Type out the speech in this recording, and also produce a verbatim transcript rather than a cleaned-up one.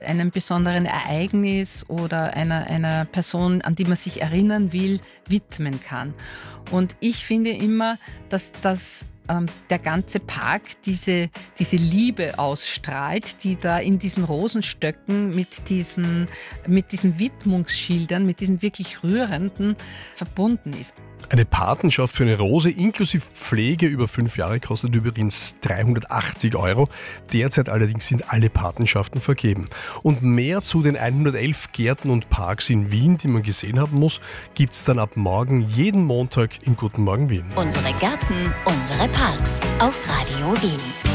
einem besonderen Ereignis oder einer, einer Person, an die man sich erinnern will, widmen kann. Und ich finde immer, dass das ähm, der ganze Park diese, diese Liebe ausstrahlt, die da in diesen Rosenstöcken mit diesen, mit diesen Widmungsschildern, mit diesen wirklich rührenden verbunden ist. Eine Patenschaft für eine Rose inklusive Pflege über fünf Jahre kostet übrigens dreihundertachtzig Euro. Derzeit allerdings sind alle Patenschaften vergeben. Und mehr zu den hundertelf Gärten und Parks in Wien, die man gesehen haben muss, gibt es dann ab morgen jeden Montag im Guten Morgen Wien. Unsere Gärten, unsere Parks auf Radio Wien.